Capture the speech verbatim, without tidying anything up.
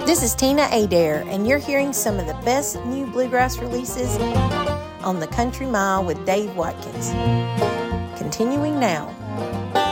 This is Tina Adair, and you're hearing some of the best new bluegrass releases on the Country Mile with Dave Watkins. Continuing now.